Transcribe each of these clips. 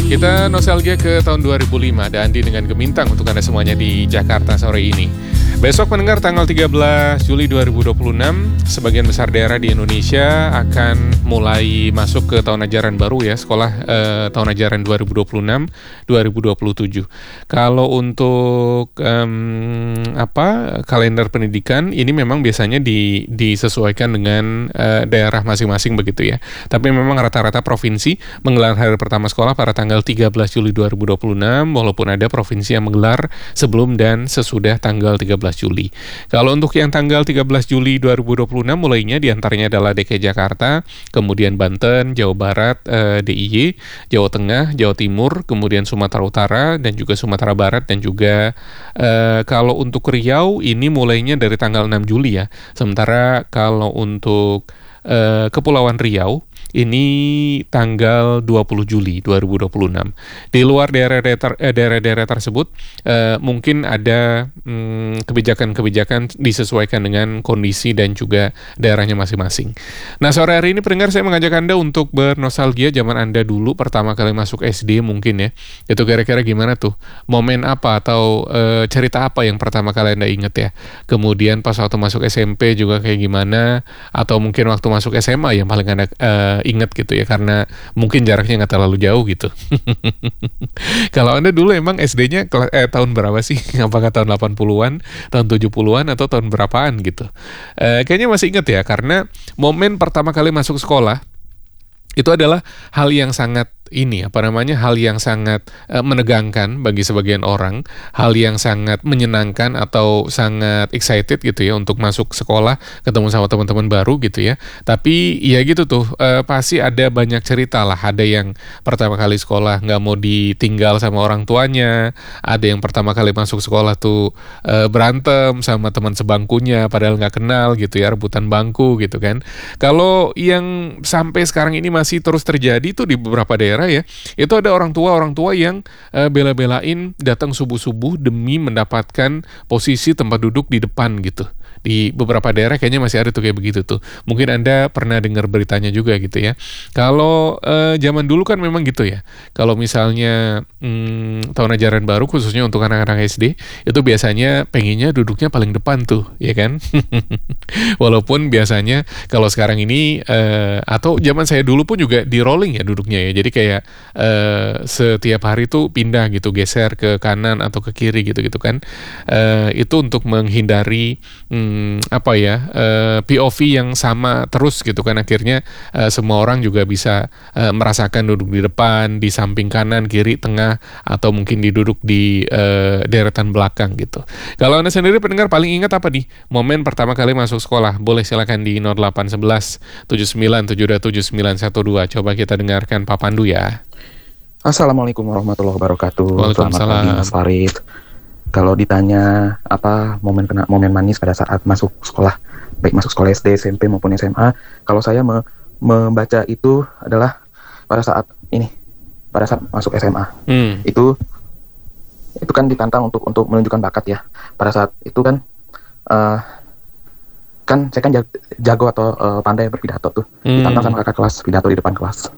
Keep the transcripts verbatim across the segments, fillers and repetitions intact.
Kita nostalgia ke tahun dua ribu lima, ada Andi dengan Gemintang untuk Anda semuanya di Jakarta sore ini. Besok pendengar tanggal tiga belas Juli dua ribu dua puluh enam, sebagian besar daerah di Indonesia akan mulai masuk ke tahun ajaran baru ya, sekolah eh, tahun ajaran dua ribu dua puluh enam dua ribu dua puluh tujuh. Kalau untuk em, apa kalender pendidikan ini memang biasanya di, disesuaikan dengan eh, daerah masing-masing begitu ya. Tapi memang rata-rata provinsi menggelar hari pertama sekolah pada tanggal tiga belas Juli dua ribu dua puluh enam, walaupun ada provinsi yang menggelar sebelum dan sesudah tanggal tiga belas Juli. Kalau untuk yang tanggal tiga belas Juli dua ribu dua puluh enam mulainya diantaranya adalah D K I Jakarta, kemudian Banten, Jawa Barat, eh, D I Y, Jawa Tengah, Jawa Timur, kemudian Sumatera Utara dan juga Sumatera Barat, dan juga eh, kalau untuk Riau ini mulainya dari tanggal enam Juli ya. Sementara kalau untuk eh, Kepulauan Riau ini tanggal dua puluh Juli dua ribu dua puluh enam. Di luar daerah-daerah, ter, eh, daerah-daerah tersebut eh, mungkin ada hmm, kebijakan-kebijakan disesuaikan dengan kondisi dan juga daerahnya masing-masing. Nah, sore hari ini pendengar, saya mengajak Anda untuk bernostalgia zaman Anda dulu pertama kali masuk S D mungkin ya. Itu kira-kira gimana tuh? Momen apa atau eh, cerita apa yang pertama kali Anda ingat ya? Kemudian pas waktu masuk S M P juga kayak gimana? Atau mungkin waktu masuk S M A yang paling Anda eh, ingat gitu ya, karena mungkin jaraknya nggak terlalu jauh gitu. Kalau Anda dulu emang S D-nya eh, tahun berapa sih? Apakah tahun delapan puluhan, tahun tujuh puluhan, atau tahun berapaan gitu? Eh, kayaknya masih ingat ya, karena momen pertama kali masuk sekolah itu adalah hal yang sangat ini apa namanya hal yang sangat uh, menegangkan bagi sebagian orang, hal yang sangat menyenangkan atau sangat excited gitu ya untuk masuk sekolah, ketemu sama teman-teman baru gitu ya. Tapi ya gitu tuh, uh, pasti ada banyak cerita lah. Ada yang pertama kali sekolah nggak mau ditinggal sama orang tuanya, ada yang pertama kali masuk sekolah tuh uh, berantem sama teman sebangkunya padahal nggak kenal gitu ya, rebutan bangku gitu kan. Kalau yang sampai sekarang ini masih terus terjadi tuh di beberapa daerah ya, itu ada orang tua orang tua yang uh, bela-belain datang subuh-subuh demi mendapatkan posisi tempat duduk di depan gitu. Di beberapa daerah kayaknya masih ada tuh kayak begitu tuh. Mungkin Anda pernah dengar beritanya juga gitu ya. Kalau uh, zaman dulu kan memang gitu ya. Kalau misalnya hmm, tahun ajaran baru khususnya untuk anak-anak S D, itu biasanya pengennya duduknya paling depan tuh, ya kan? Walaupun biasanya kalau sekarang ini uh, atau zaman saya dulu pun juga di rolling ya duduknya ya. Jadi kayak uh, setiap hari tuh pindah gitu, geser ke kanan atau ke kiri gitu-gitu kan. Uh, itu untuk menghindari hmm, apa ya uh, P O V yang sama terus gitu kan. Akhirnya uh, semua orang juga bisa uh, merasakan duduk di depan, di samping kanan, kiri, tengah, atau mungkin diduduk di uh, deretan belakang gitu. Kalau Anda sendiri pendengar paling ingat apa nih momen pertama kali masuk sekolah? Boleh silakan di nol delapan satu satu tujuh sembilan tujuh dua tujuh sembilan satu dua. Coba kita dengarkan Pak Pandu ya. Assalamualaikum warahmatullahi wabarakatuh. Waalaikumsalam. Selamat pagi Mas Farid. Kalau ditanya apa momen kena momen manis pada saat masuk sekolah, baik masuk sekolah S D, S M P maupun S M A, kalau saya me, membaca itu adalah pada saat ini, pada saat masuk S M A. Hmm. Itu itu kan ditantang untuk untuk menunjukkan bakat ya. Pada saat itu kan uh, kan saya kan jago atau uh, pandai berpidato tuh. Hmm. Ditantang sama kakak kelas pidato di depan kelas.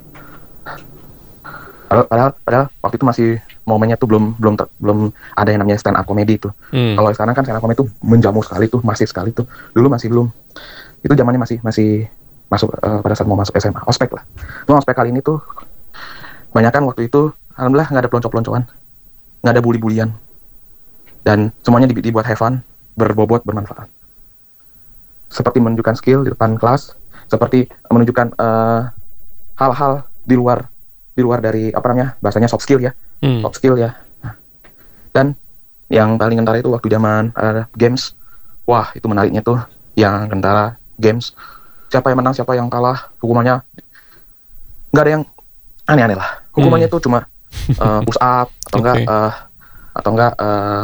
Padahal, padahal, padahal waktu itu masih momennya tuh belum belum ter, belum ada yang namanya stand up comedy tuh. Hmm. Kalau sekarang kan stand up comedy tuh menjamur sekali tuh, masif sekali tuh. Dulu masih belum. Itu zamannya masih masih masuk uh, pada saat mau masuk S M A, ospek lah. Cuma ospek kali ini tuh kebanyakan waktu itu alhamdulillah nggak ada pelonco-peloncoan, nggak ada bully-bulian, dan semuanya dibuat have fun, berbobot, bermanfaat. Seperti menunjukkan skill di depan kelas, seperti menunjukkan uh, hal-hal di luar di luar dari apa namanya bahasanya soft skill ya, hmm. soft skill ya. Nah, dan yang paling kentara itu waktu zaman uh, games, wah itu menariknya tuh yang kentara games. Siapa yang menang, siapa yang kalah, hukumannya nggak ada yang aneh-aneh lah. Hukumannya hmm. tuh cuma uh, push up atau okay. enggak uh, atau enggak uh,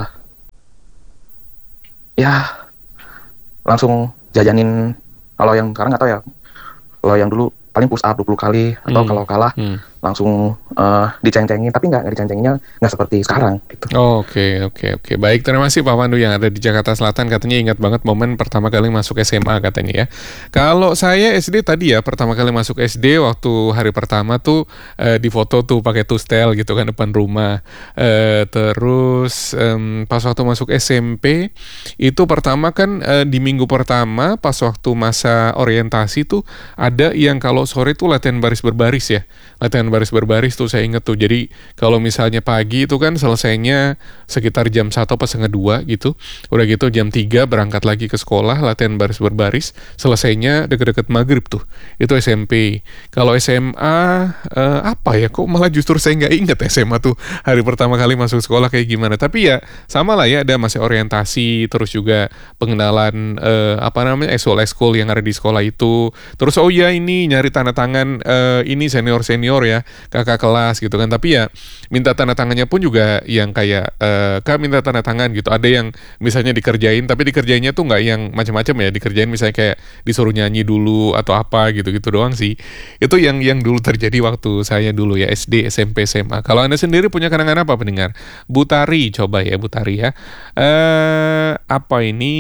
ya langsung jajanin. Kalau yang sekarang nggak tahu ya. Kalau yang dulu paling push up dua puluh kali atau hmm. kalau kalah hmm. langsung uh, diceng-cengin, tapi nggak diceng-cenginnya nggak seperti sekarang gitu. Oh, oke oke oke baik, terima kasih Pak Pandu yang ada di Jakarta Selatan. Katanya ingat banget momen pertama kali masuk S M A katanya ya. Kalau saya S D tadi ya, pertama kali masuk S D waktu hari pertama tuh eh, di foto tuh pakai tustel gitu kan depan rumah. Eh, terus em, pas waktu masuk S M P itu pertama kan eh, di minggu pertama pas waktu masa orientasi tuh ada yang kalau sore tuh latihan baris berbaris ya. Latihan baris berbaris tuh saya inget tuh. Jadi kalau misalnya pagi itu kan selesainya sekitar jam satu pas setengah dua gitu. Udah gitu jam tiga berangkat lagi ke sekolah, latihan baris berbaris, selesainya deket-deket maghrib tuh. Itu S M P. Kalau S M A eh, apa ya, kok malah justru saya nggak inget S M A tuh hari pertama kali masuk sekolah kayak gimana. Tapi ya sama lah ya, ada masih orientasi, terus juga pengenalan eh, apa namanya ekskul-ekskul yang ada di sekolah itu. Terus oh ya ini nyari tanda tangan eh, ini senior-senior ya, kakak kelas gitu kan. Tapi ya minta tanda tangannya pun juga yang kayak uh, Kak minta tanda tangan gitu. Ada yang misalnya dikerjain, tapi dikerjainnya tuh nggak yang macam-macam ya. Dikerjain misalnya kayak disuruh nyanyi dulu atau apa gitu-gitu doang sih. Itu yang yang dulu terjadi waktu saya dulu ya S D, S M P, S M A. Kalau Anda sendiri punya kenangan apa pendengar? Bu Tari, coba ya Bu Tari ya. Uh, apa ini?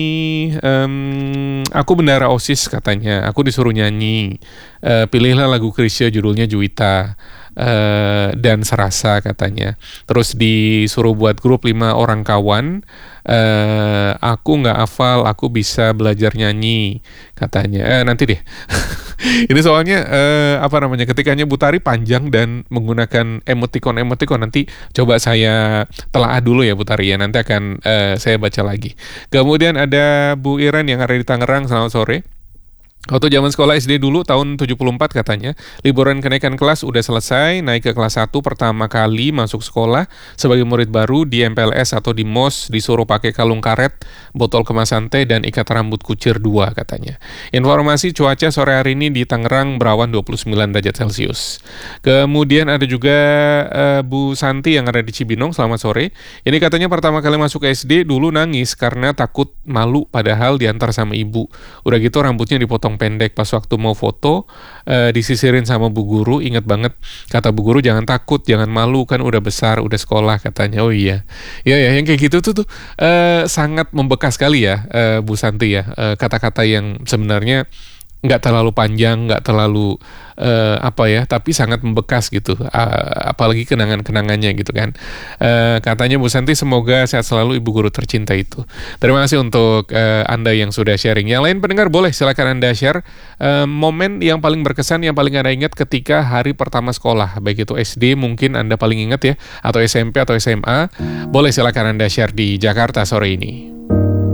Um, aku bendara OSIS katanya. Aku disuruh nyanyi. Uh, pilihlah lagu Chrisye judulnya Juwita. Uh, dan Serasa katanya. Terus disuruh buat grup lima orang kawan. Uh, aku nggak hafal, aku bisa belajar nyanyi katanya. Eh, nanti deh. Ini soalnya uh, apa namanya? Ketikanya Bu Tari panjang dan menggunakan emoticon-emoticon. Nanti coba saya telaah dulu ya Bu Tari ya. Nanti akan uh, saya baca lagi. Kemudian ada Bu Iren yang ada di Tangerang. Selamat sore. Waktu zaman sekolah S D dulu tahun tujuh puluh empat katanya, liburan kenaikan kelas udah selesai, naik ke kelas satu pertama kali masuk sekolah sebagai murid baru di M P L S atau di M O S, disuruh pakai kalung karet, botol kemasan teh dan ikat rambut kucir dua katanya. Informasi cuaca sore hari ini di Tangerang berawan dua puluh sembilan derajat Celcius. Kemudian ada juga uh, Bu Santi yang ada di Cibinong, selamat sore. Ini katanya pertama kali masuk S D dulu nangis karena takut malu padahal diantar sama ibu. Udah gitu rambutnya dipotong pendek, pas waktu mau foto uh, disisirin sama bu guru. Ingat banget kata bu guru, jangan takut, jangan malu, kan udah besar, udah sekolah katanya. Oh iya, ya ya yang kayak gitu tuh tuh uh, sangat membekas sekali ya uh, Bu Santi ya, uh, kata-kata yang sebenarnya nggak terlalu panjang, nggak terlalu uh, apa ya, tapi sangat membekas gitu, uh, apalagi kenangan-kenangannya gitu kan. Uh, katanya Bu Santi semoga sehat selalu ibu guru tercinta itu. Terima kasih untuk uh, Anda yang sudah sharing. Yang lain pendengar boleh silakan Anda share uh, momen yang paling berkesan, yang paling Anda ingat ketika hari pertama sekolah, baik itu S D mungkin Anda paling ingat ya, atau S M P atau S M A. Boleh silakan Anda share di Jakarta sore ini.